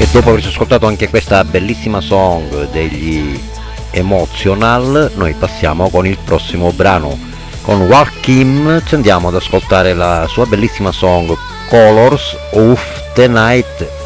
dopo aver ascoltato anche questa bellissima song degli Emotional, noi passiamo con il prossimo brano. Con Walk Kim ci andiamo ad ascoltare la sua bellissima song Colors of the Night.